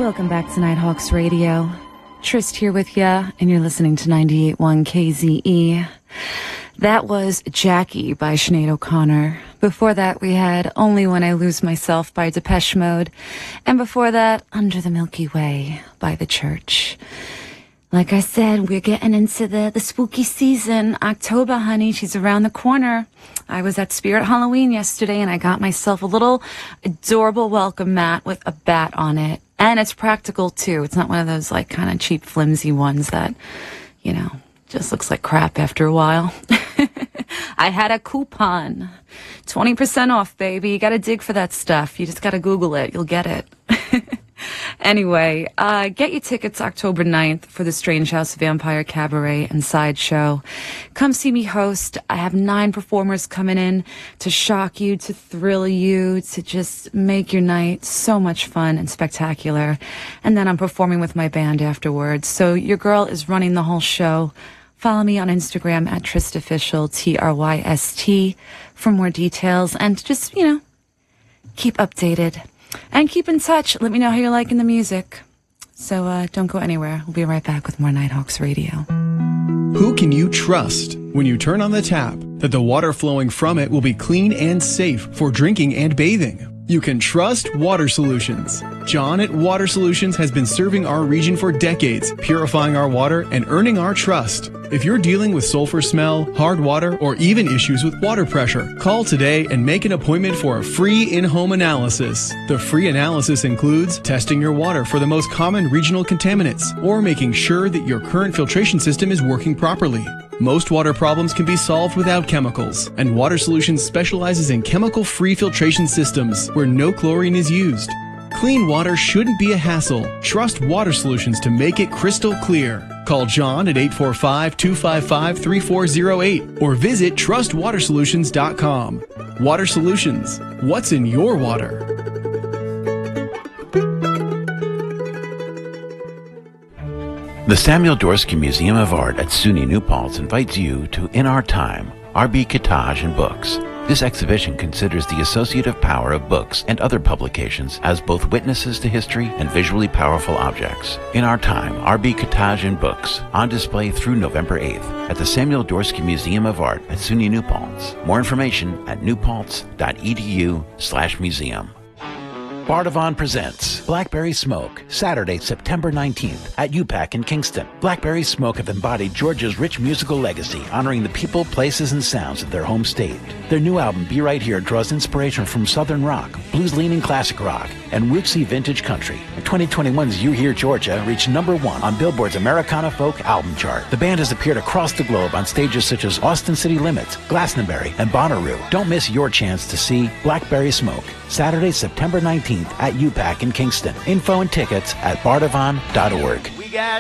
Welcome back to Nighthawks Radio. Trist here with ya, and you're listening to 98.1 KZE. That was Jackie by Sinead O'Connor. Before that, we had Only When I Lose Myself by Depeche Mode. And before that, Under the Milky Way by The Church. Like I said, we're getting into the spooky season. October, honey, she's around the corner. I was at Spirit Halloween yesterday, and I got myself a little adorable welcome mat with a bat on it. And it's practical, too. It's not one of those, like, kind of cheap, flimsy ones that, you know, just looks like crap after a while. I had a coupon. 20% off, baby. You gotta dig for that stuff. You just gotta Google it. You'll get it. Anyway, get your tickets October 9th for the Strange House Vampire Cabaret and Sideshow. Come see me host. I have 9 performers coming in to shock you, to thrill you, to just make your night so much fun and spectacular. And then I'm performing with my band afterwards. So your girl is running the whole show. Follow me on Instagram at TristOfficial, TRYST, for more details. And just, you know, keep updated. And keep in touch. Let me know how you're liking the music. So don't go anywhere. We'll be right back with more Nighthawks Radio. Who can you trust when you turn on the tap that the water flowing from it will be clean and safe for drinking and bathing? You can trust Water Solutions. John at Water Solutions has been serving our region for decades, purifying our water and earning our trust. If you're dealing with sulfur smell, hard water, or even issues with water pressure, call today and make an appointment for a free in-home analysis. The free analysis includes testing your water for the most common regional contaminants or making sure that your current filtration system is working properly. Most water problems can be solved without chemicals, and Water Solutions specializes in chemical-free filtration systems where no chlorine is used. Clean water shouldn't be a hassle. Trust Water Solutions to make it crystal clear. Call John at 845-255-3408 or visit trustwatersolutions.com. Water Solutions. What's in your water? The Samuel Dorsky Museum of Art at SUNY New Paltz invites you to In Our Time, R.B. Kitaj and Books. This exhibition considers the associative power of books and other publications as both witnesses to history and visually powerful objects. In Our Time, R.B. Kitaj and Books, on display through November 8th at the Samuel Dorsky Museum of Art at SUNY New Paltz. More information at newpaltz.edu/museum. Bardavon presents Blackberry Smoke, Saturday, September 19th at UPAC in Kingston. Blackberry Smoke have embodied Georgia's rich musical legacy, honoring the people, places, and sounds of their home state. Their new album, Be Right Here, draws inspiration from Southern rock, blues-leaning classic rock, and rootsy vintage country. 2021's You Hear Georgia reached #1 on Billboard's Americana Folk Album Chart. The band has appeared across the globe on stages such as Austin City Limits, Glastonbury, and Bonnaroo. Don't miss your chance to see Blackberry Smoke, Saturday, September 19th at UPAC in Kingston. Info and tickets at bardavon.org. We got